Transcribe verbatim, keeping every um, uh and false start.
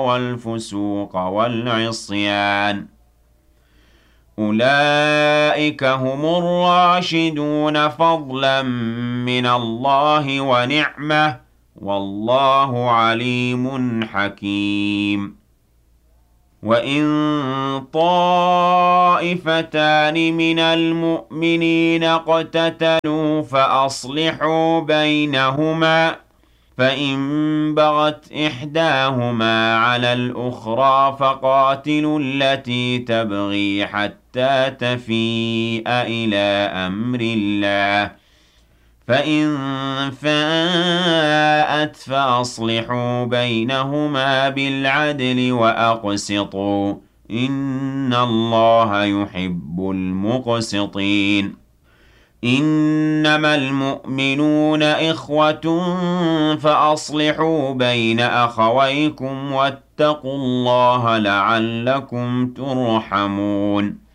وَالْفُسُوقَ وَالْعِصْيَانَ ۚ أُولَٰئِكَ هُمُ الرَّاشِدُونَ فَضْلًا مِّنَ اللَّهِ وَنِعْمَةً ۚ وَاللَّهُ عَلِيمٌ حَكِيمٌ. وَإِن طَائِفَتَانِ مِنَ الْمُؤْمِنِينَ اقْتَتَلُوا فَأَصْلِحُوا بَيْنَهُمَا ۖ فَإِن بَغَتْ إِحْدَاهُمَا عَلَى الْأُخْرَىٰ فَقَاتِلُوا الَّتِي تَبْغِي حَتَّىٰ تَفِيءَ إِلَىٰ أَمْرِ اللَّهِ ۚ فَإِن فَاءَتْ فَأَصْلِحُوا بَيْنَهُمَا بِالْعَدْلِ وَأَقْسِطُوا ۖ إِنَّ اللَّهَ يُحِبُّ الْمُقْسِطِينَ. إِنَّمَا الْمُؤْمِنُونَ إِخْوَةٌ فَأَصْلِحُوا بَيْنَ أَخَوَيْكُمْ وَاتَّقُوا اللَّهَ لَعَلَّكُمْ تُرْحَمُونَ.